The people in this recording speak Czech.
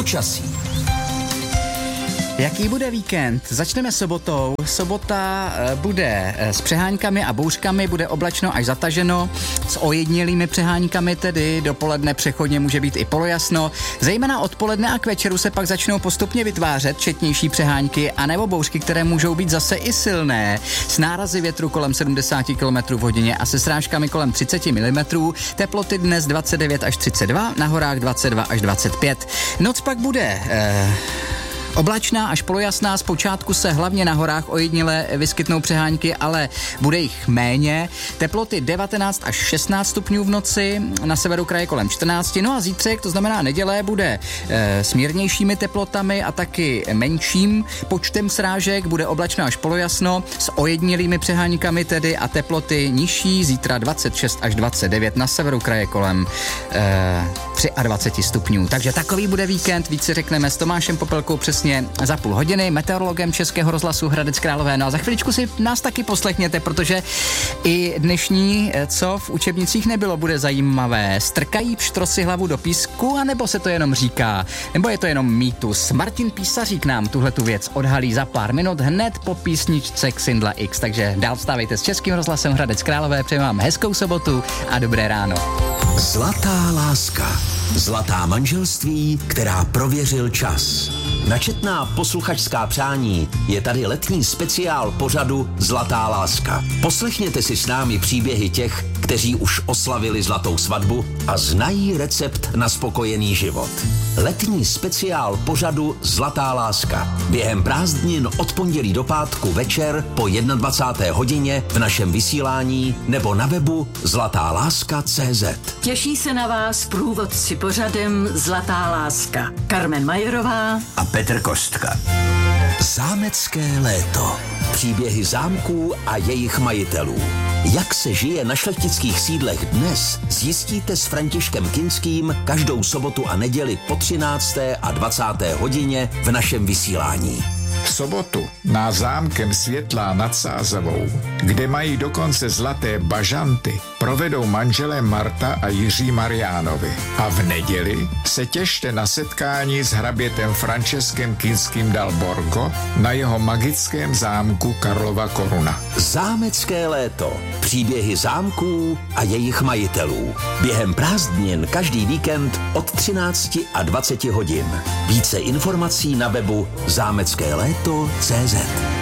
Počasí. Jaký bude víkend? Začneme sobotou. Sobota bude s přeháňkami a bouřkami, bude oblačno až zataženo, s ojedinělými přeháňkami tedy, dopoledne přechodně může být i polojasno. Zejména odpoledne a k večeru se pak začnou postupně vytvářet četnější přeháňky anebo bouřky, které můžou být zase i silné, s nárazy větru kolem 70 km v hodině a se srážkami kolem 30 mm. Teploty dnes 29 až 32, na horách 22 až 25. Noc pak bude oblačná až polojasná, zpočátku se hlavně na horách ojediněle vyskytnou přeháňky, ale bude jich méně. Teploty 19 až 16 stupňů v noci, na severu kraje kolem 14. No a zítřek, to znamená neděle, bude s mírnějšími teplotami a taky menším počtem srážek, bude oblačno až polojasno, s ojedinělými přeháňkami tedy a teploty nižší, zítra 26 až 29, na severu kraje kolem 23 stupňů. Takže takový bude víkend, víc si řekneme s Tomášem Popelkou přesně za půl hodiny, meteorologem Českého rozhlasu Hradec Králové. No a za chviličku si nás taky poslechněte, protože i dnešní, co v učebnicích nebylo, bude zajímavé. Strkají pštrosy hlavu do písku, anebo se to jenom říká? Nebo je to jenom mýtus? Martin Písařík nám tuhletu věc odhalí za pár minut hned po písničce Xindla X. Takže dál vstávejte s Českým rozhlasem Hradec Králové. Přeji vám hezkou sobotu a dobré ráno. Zlatá láska. Zlatá manželství, která prověřil čas. Na četná posluchačská přání je tady letní speciál pořadu Zlatá láska. Poslechněte si s námi příběhy těch, kteří už oslavili zlatou svatbu a znají recept na spokojený život. Letní speciál pořadu Zlatá láska. Během prázdnin od pondělí do pátku večer po 21. hodině v našem vysílání nebo na webu zlatáláska.cz. Těší se na vás průvodci pořadem Zlatá láska. Carmen Majerová a Petr Kostka. Zámecké léto. Příběhy zámků a jejich majitelů. Jak se žije na šlechtických sídlech dnes, zjistíte s Františkem Kinským každou sobotu a neděli po 13. a 20. hodině v našem vysílání. V sobotu na zámkem Světlá nad Sázavou, kde mají dokonce zlaté bažanty, provedou manželé Marta a Jiří Mariánovi. A v neděli se těšte na setkání s hrabětem Franceskem Kinským dal Borgo na jeho magickém zámku Karlova Koruna. Zámecké léto. Příběhy zámků a jejich majitelů. Během prázdnin každý víkend od 13 a 20 hodin. Více informací na webu zámeckéléto.cz.